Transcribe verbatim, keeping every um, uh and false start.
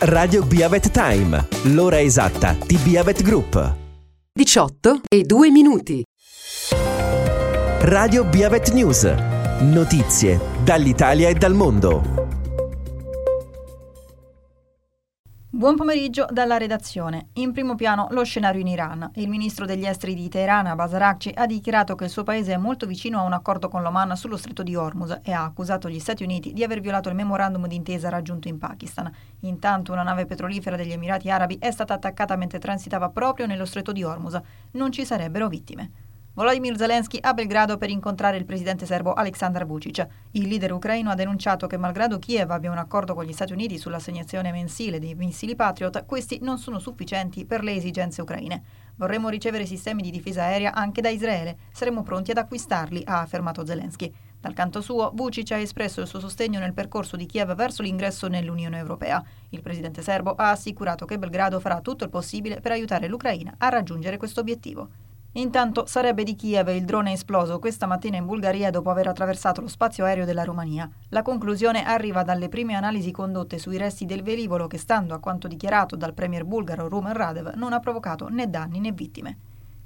Radio Biavet Time, l'ora esatta di Biavet Group. diciotto e due minuti. Radio Biavet News. Notizie dall'Italia e dal mondo. Buon pomeriggio dalla redazione. In primo piano lo scenario in Iran. Il ministro degli esteri di Teheran, Abbas Araghchi, ha dichiarato che il suo paese è molto vicino a un accordo con l'Oman sullo stretto di Hormuz e ha accusato gli Stati Uniti di aver violato il memorandum d'intesa raggiunto in Pakistan. Intanto una nave petrolifera degli Emirati Arabi è stata attaccata mentre transitava proprio nello stretto di Hormuz. Non ci sarebbero vittime. Volodymyr Zelensky a Belgrado per incontrare il presidente serbo Aleksandar Vučić. Il leader ucraino ha denunciato che malgrado Kiev abbia un accordo con gli Stati Uniti sull'assegnazione mensile dei missili Patriot, questi non sono sufficienti per le esigenze ucraine. Vorremmo ricevere sistemi di difesa aerea anche da Israele, saremmo pronti ad acquistarli, ha affermato Zelensky. Dal canto suo, Vučić ha espresso il suo sostegno nel percorso di Kiev verso l'ingresso nell'Unione Europea. Il presidente serbo ha assicurato che Belgrado farà tutto il possibile per aiutare l'Ucraina a raggiungere questo obiettivo. Intanto sarebbe di Kiev il drone esploso questa mattina in Bulgaria dopo aver attraversato lo spazio aereo della Romania. La conclusione arriva dalle prime analisi condotte sui resti del velivolo che, stando a quanto dichiarato dal premier bulgaro Rumen Radev, non ha provocato né danni né vittime.